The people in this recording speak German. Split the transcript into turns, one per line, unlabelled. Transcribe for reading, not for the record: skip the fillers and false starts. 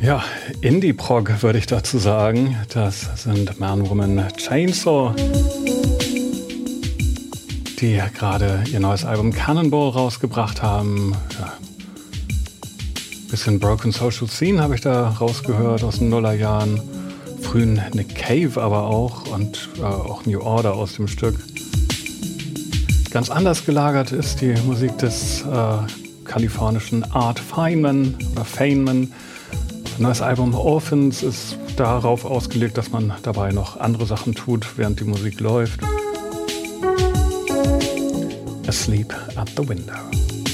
Ja, Indie-Prog würde ich dazu sagen. Das sind Man, Woman, Chainsaw, die gerade ihr neues Album Cannonball rausgebracht haben. Ja. Bisschen Broken Social Scene habe ich da rausgehört aus den Nullerjahren. Frühen Nick Cave aber auch und auch New Order aus dem Stück. Ganz anders gelagert ist die Musik des kalifornischen Art Feynman oder Feynman. Ein neues Album Orphans ist darauf ausgelegt, dass man dabei noch andere Sachen tut, während die Musik läuft. Asleep at the Window.